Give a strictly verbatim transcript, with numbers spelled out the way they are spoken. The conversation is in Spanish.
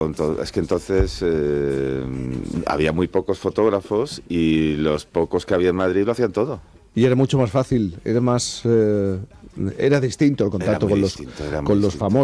Es que entonces eh, había muy pocos fotógrafos y los pocos que había en Madrid lo hacían todo. Y era mucho más fácil, era más... Eh, era distinto el contacto con los, distinto, con los famosos.